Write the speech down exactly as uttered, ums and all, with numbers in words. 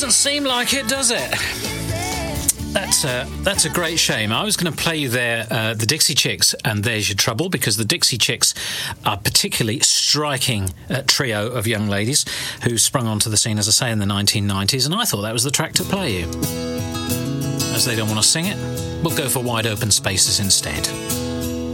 Doesn't seem like it, does it? That's a, that's a great shame. I was going to play you there uh, the Dixie Chicks and There's Your Trouble, because the Dixie Chicks are a particularly striking uh, trio of young ladies who sprung onto the scene, as I say, in the nineteen nineties, and I thought that was the track to play you. As they don't want to sing it, we'll go for Wide Open Spaces instead.